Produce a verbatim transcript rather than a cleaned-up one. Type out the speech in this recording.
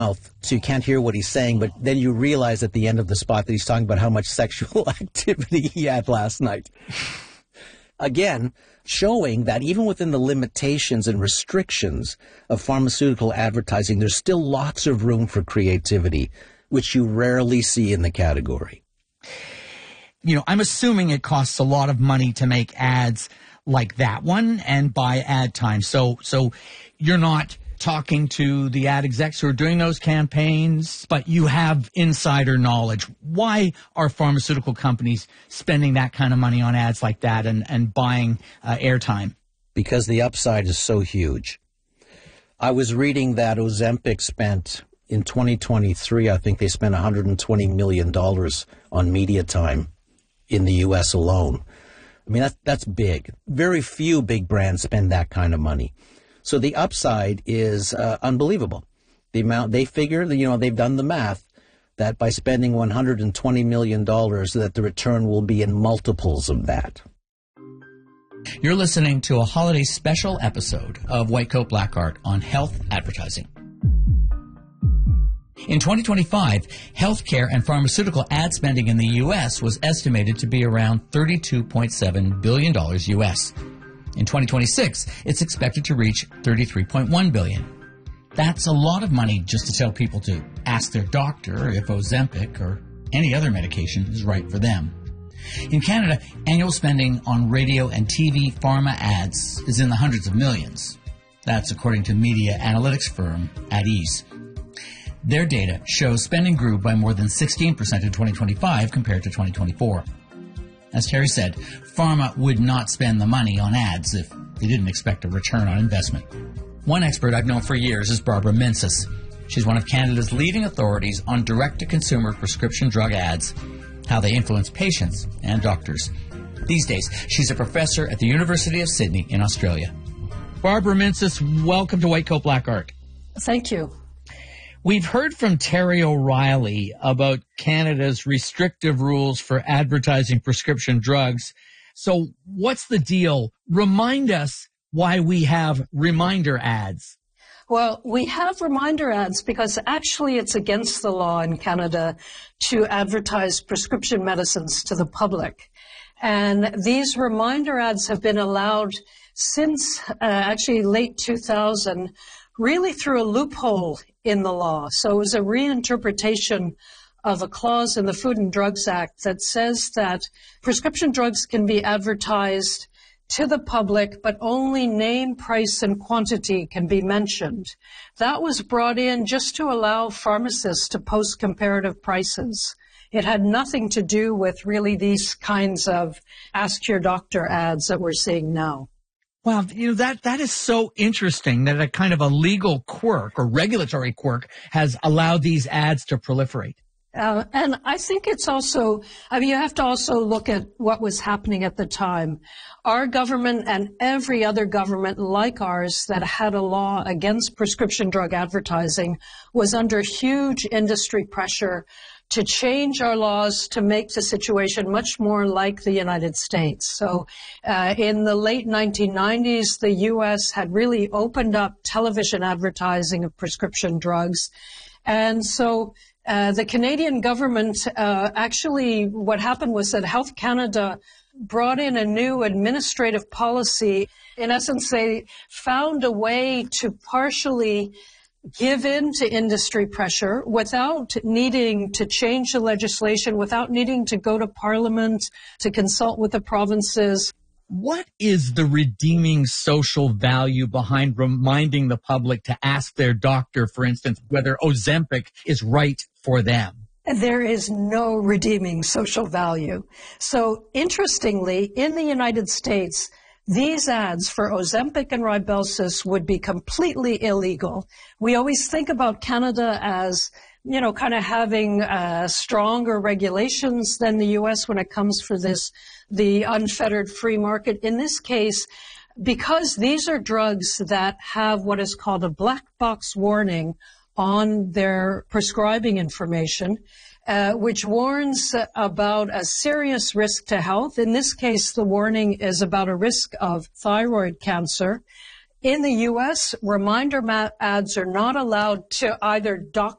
mouth, so you can't hear what he's saying, but then you realize at the end of the spot that he's talking about how much sexual activity he had last night. Again, showing that even within the limitations and restrictions of pharmaceutical advertising, there's still lots of room for creativity, which you rarely see in the category. You know, I'm assuming it costs a lot of money to make ads like that one and buy ad time. So, so you're not talking to the ad execs who are doing those campaigns, but you have insider knowledge. Why are pharmaceutical companies spending that kind of money on ads like that and, and buying uh, airtime? Because the upside is so huge. I was reading that Ozempic spent, in twenty twenty-three, I think they spent one hundred twenty million dollars on media time in the U S alone. I mean, that's, that's big. Very few big brands spend that kind of money. So the upside is uh, unbelievable. The amount they figure, you know, they've done the math that by spending one hundred twenty million dollars, that the return will be in multiples of that. You're listening to a holiday special episode of White Coat Black Art on health advertising. In twenty twenty-five, healthcare and pharmaceutical ad spending in the U S was estimated to be around thirty-two point seven billion dollars U S. In twenty twenty-six, it's expected to reach thirty-three point one billion dollars. That's a lot of money just to tell people to ask their doctor if Ozempic or any other medication is right for them. In Canada, annual spending on radio and T V pharma ads is in the hundreds of millions. That's according to media analytics firm AdEase. Their data shows spending grew by more than sixteen percent in twenty twenty-five compared to twenty twenty-four. As Terry said, pharma would not spend the money on ads if they didn't expect a return on investment. One expert I've known for years is Barbara Mincis. She's one of Canada's leading authorities on direct-to-consumer prescription drug ads, how they influence patients and doctors. These days, she's a professor at the University of Sydney in Australia. Barbara Mincis, welcome to White Coat Black Art. Thank you. We've heard from Terry O'Reilly about Canada's restrictive rules for advertising prescription drugs. So what's the deal? Remind us why we have reminder ads. Well, we have reminder ads because actually it's against the law in Canada to advertise prescription medicines to the public. And these reminder ads have been allowed since uh, actually late two thousand, really through a loophole in the law. So it was a reinterpretation of a clause in the Food and Drugs Act that says that prescription drugs can be advertised to the public, but only name, price, and quantity can be mentioned. That was brought in just to allow pharmacists to post comparative prices. It had nothing to do with really these kinds of ask your doctor ads that we're seeing now. Wow, you know, that, that is so interesting that a kind of a legal quirk or regulatory quirk has allowed these ads to proliferate. Uh, and I think it's also, I mean, you have to also look at what was happening at the time. Our government and every other government like ours that had a law against prescription drug advertising was under huge industry pressure to change our laws to make the situation much more like the United States. So uh, in the late nineteen nineties, the U S had really opened up television advertising of prescription drugs. And so uh, the Canadian government uh, actually, what happened was that Health Canada brought in a new administrative policy. In essence, they found a way to partially give in to industry pressure without needing to change the legislation, without needing to go to Parliament to consult with the provinces. What is the redeeming social value behind reminding the public to ask their doctor, for instance, whether Ozempic is right for them? There is no redeeming social value. So interestingly, in the United States, these ads for Ozempic and Rybelsus would be completely illegal. We always think about Canada as, you know, kind of having uh, stronger regulations than the U S when it comes for this, the unfettered free market. In this case, because these are drugs that have what is called a black box warning on their prescribing information, Uh, which warns about a serious risk to health. In this case, the warning is about a risk of thyroid cancer. In the U S, reminder ads are not allowed to either doc